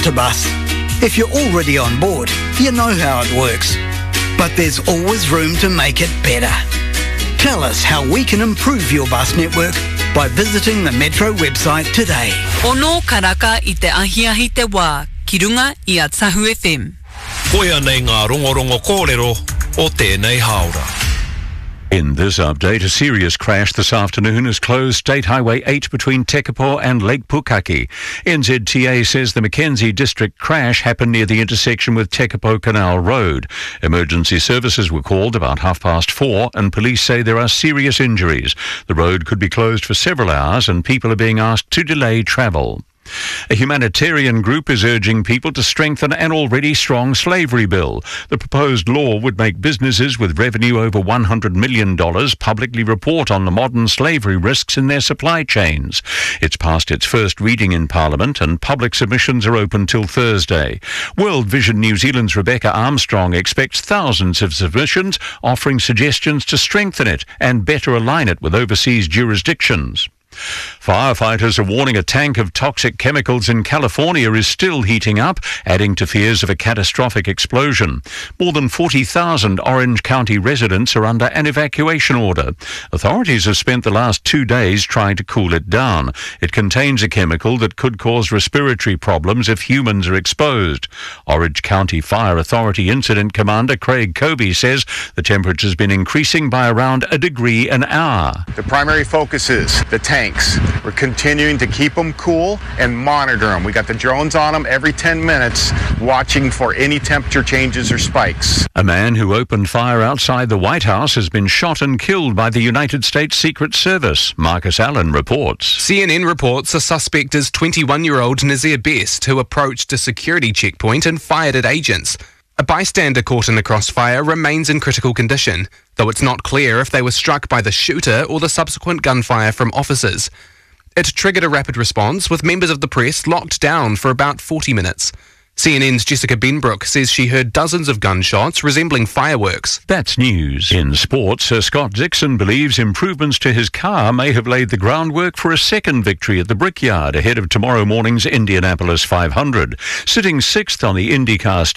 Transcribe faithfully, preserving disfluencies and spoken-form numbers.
to bus. If you're already on board, you know how it works. But there's always room to make it better. Tell us how we can improve your bus network by visiting the Metro website today. Ono karaka I te ahiahi te wā, ki runga I a Tahu F M. Koia nei ngā rongorongo kōrero o tēnei haora. In this update, a serious crash this afternoon has closed State Highway eight between Tekapo and Lake Pukaki. N Z T A says the Mackenzie District crash happened near the intersection with Tekapo Canal Road. Emergency services were called about half past four and police say there are serious injuries. The road could be closed for several hours and people are being asked to delay travel. A humanitarian group is urging people to strengthen an already strong slavery bill. The proposed law would make businesses with revenue over one hundred million dollars publicly report on the modern slavery risks in their supply chains. It's past its first reading in Parliament and public submissions are open till Thursday. World Vision New Zealand's Rebecca Armstrong expects thousands of submissions offering suggestions to strengthen it and better align it with overseas jurisdictions. Firefighters are warning a tank of toxic chemicals in California is still heating up, adding to fears of a catastrophic explosion. More than forty thousand Orange County residents are under an evacuation order. Authorities have spent the last two days trying to cool it down. It contains a chemical that could cause respiratory problems if humans are exposed. Orange County Fire Authority Incident Commander Craig Kobe says the temperature has been increasing by around a degree an hour. The primary focus is the tank. We're continuing to keep them cool and monitor them. We got the drones on them every ten minutes, watching for any temperature changes or spikes. A man who opened fire outside the White House has been shot and killed by the United States Secret Service. Marcus Allen reports. C N N reports a suspect is twenty-one-year-old Nazir Best, who approached a security checkpoint and fired at agents. A bystander caught in the crossfire remains in critical condition, though it's not clear if they were struck by the shooter or the subsequent gunfire from officers. It triggered a rapid response, with members of the press locked down for about forty minutes. C N N's Jessica Benbrook says she heard dozens of gunshots resembling fireworks. That's news. In sports, Sir Scott Dixon believes improvements to his car may have laid the groundwork for a second victory at the Brickyard ahead of tomorrow morning's Indianapolis five hundred. Sitting sixth on the IndyCar